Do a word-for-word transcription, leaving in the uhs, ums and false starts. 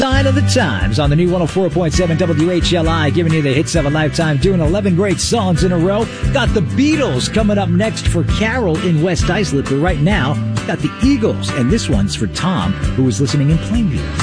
Sign of the Times on the new one oh four point seven W H L I, giving you the hits of a lifetime, doing eleven great songs in a row. Got the Beatles coming up next for Carol in West Islip, but right now, got the Eagles, and this one's for Tom, who was listening in Plainview.